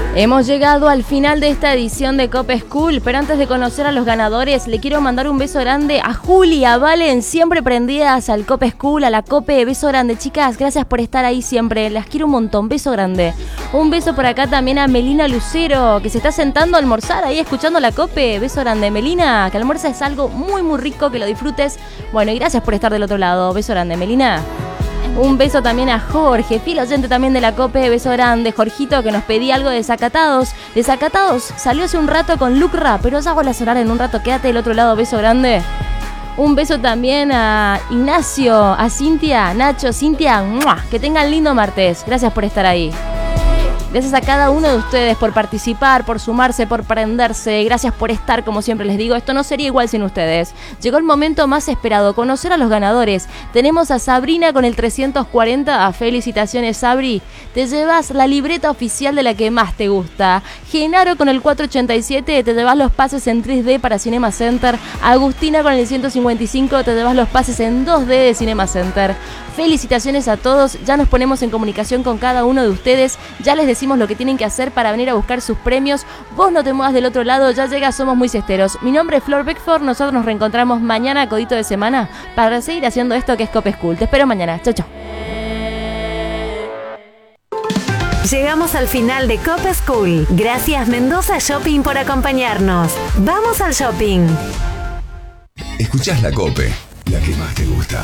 Hemos llegado al final de esta edición de Cope School, pero antes de conocer a los ganadores, le quiero mandar un beso grande a Juli, a Valen, siempre prendidas al Cope School, a la Cope. Beso grande, chicas, gracias por estar ahí siempre, las quiero un montón, beso grande. Un beso por acá también a Melina Lucero, que se está sentando a almorzar ahí escuchando la Cope. Beso grande, Melina, que almuerza es algo muy muy rico, que lo disfrutes. Bueno, y gracias por estar del otro lado, beso grande, Melina. Un beso también a Jorge, fiel oyente también de la Cope, beso grande. Jorgito, que nos pedía algo de Desacatados. Desacatados salió hace un rato con Lucra, pero ya voy a sonar en un rato, quédate del otro lado, beso grande. Un beso también a Ignacio, a Cintia, Nacho, Cintia, ¡mua! Que tengan lindo martes, gracias por estar ahí. Gracias a cada uno de ustedes por participar, por sumarse, por prenderse. Gracias por estar, como siempre les digo. Esto no sería igual sin ustedes. Llegó el momento más esperado, conocer a los ganadores. Tenemos a Sabrina con el 340. Felicitaciones, Sabri. Te llevas la libreta oficial de la que más te gusta. Genaro con el 487. Te llevas los pases en 3D para Cinema Center. Agustina con el 155. Te llevas los pases en 2D de Cinema Center. Felicitaciones a todos. Ya nos ponemos en comunicación con cada uno de ustedes. Ya les decimos lo que tienen que hacer para venir a buscar sus premios. Vos no te muevas del otro lado, ya llega Somos Muy Cesteros. Mi nombre es Flor Beckford, nosotros nos reencontramos mañana, codito de semana, para seguir haciendo esto que es Cope School. Te espero mañana, chau chau. Llegamos al final de Cope School. Gracias Mendoza Shopping por acompañarnos. Vamos al shopping. Escuchás la Cope, la que más te gusta.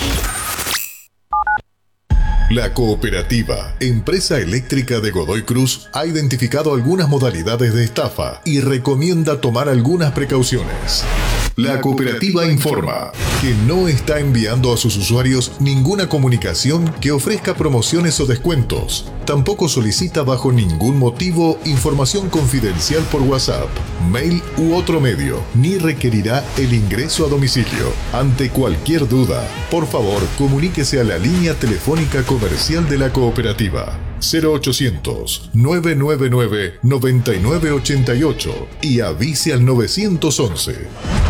La Cooperativa, empresa eléctrica de Godoy Cruz, ha identificado algunas modalidades de estafa y recomienda tomar algunas precauciones. La Cooperativa informa que no está enviando a sus usuarios ninguna comunicación que ofrezca promociones o descuentos. Tampoco solicita bajo ningún motivo información confidencial por WhatsApp, mail u otro medio, ni requerirá el ingreso a domicilio. Ante cualquier duda, por favor, comuníquese a la línea telefónica comercial de la Cooperativa 0800-999-9988 y avise al 911.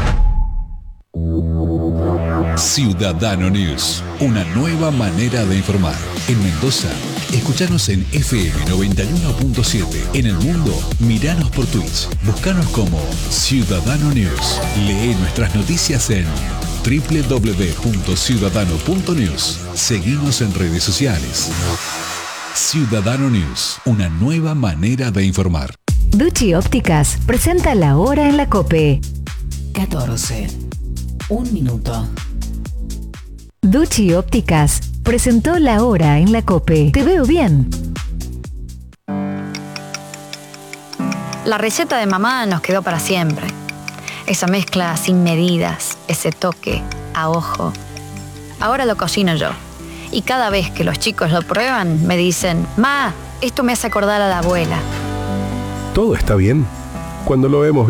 Ciudadano News, una nueva manera de informar. En Mendoza, escuchanos en FM 91.7. En el mundo, miranos por Twitch. Buscanos como Ciudadano News. Lee nuestras noticias en www.ciudadano.news. Seguimos en redes sociales. Ciudadano News, una nueva manera de informar. Ducci Ópticas presenta la hora en la Cope. 14. 1 minuto. Ducci Ópticas presentó la hora en la Cope. Te veo bien. La receta de mamá nos quedó para siempre. Esa mezcla sin medidas, ese toque a ojo. Ahora lo cocino yo. Y cada vez que los chicos lo prueban, me dicen: "Ma, esto me hace acordar a la abuela". Todo está bien cuando lo vemos